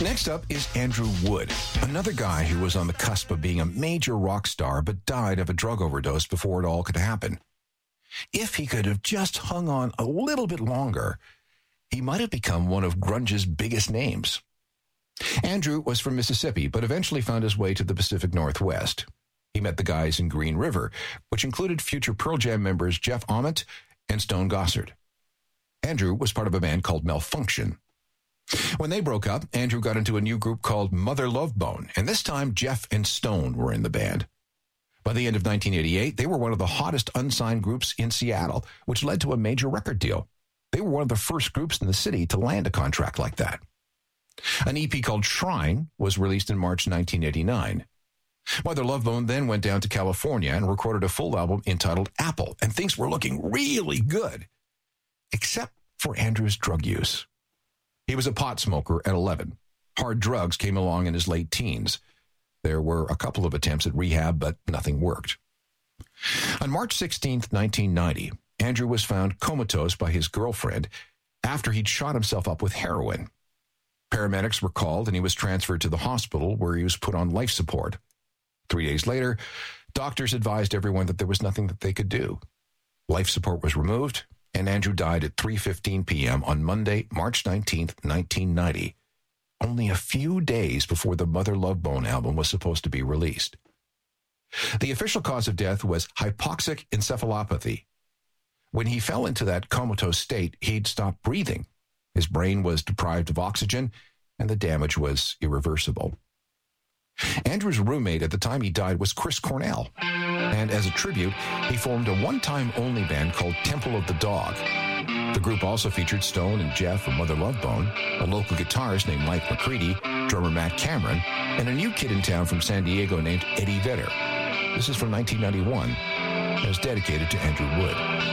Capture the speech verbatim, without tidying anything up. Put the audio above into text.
Next up is Andrew Wood, another guy who was on the cusp of being a major rock star but died of a drug overdose before it all could happen. If he could have just hung on a little bit longer, he might have become one of grunge's biggest names. Andrew was from Mississippi, but eventually found his way to the Pacific Northwest. He met the guys in Green River, which included future Pearl Jam members Jeff Ament and Stone Gossard. Andrew was part of a band called Malfunction. When they broke up, Andrew got into a new group called Mother Love Bone, and this time Jeff and Stone were in the band. By the end of nineteen eighty-eight, they were one of the hottest unsigned groups in Seattle, which led to a major record deal. They were one of the first groups in the city to land a contract like that. An E P called Shrine was released in March nineteen eighty-nine. Mother Love Bone then went down to California and recorded a full album entitled Apple, and things were looking really good, except for Andrew's drug use. He was a pot smoker at eleven. Hard drugs came along in his late teens. There were a couple of attempts at rehab, but nothing worked. On March sixteenth, nineteen ninety, Andrew was found comatose by his girlfriend after he'd shot himself up with heroin. Paramedics were called, and he was transferred to the hospital where he was put on life support. Three days later, doctors advised everyone that there was nothing that they could do. Life support was removed, and Andrew died at three fifteen p.m. on Monday, March nineteenth, nineteen ninety, only a few days before the Mother Love Bone album was supposed to be released. The official cause of death was hypoxic encephalopathy. When he fell into that comatose state, he'd stopped breathing. His brain was deprived of oxygen, and the damage was irreversible. Andrew's roommate at the time he died was Chris Cornell, and as a tribute, he formed a one-time only band called Temple of the Dog. The group also featured Stone and Jeff from Mother Love Bone, a local guitarist named Mike McCready, drummer Matt Cameron, and a new kid in town from San Diego named Eddie Vedder. This is from nineteen ninety-one, and is dedicated to Andrew Wood.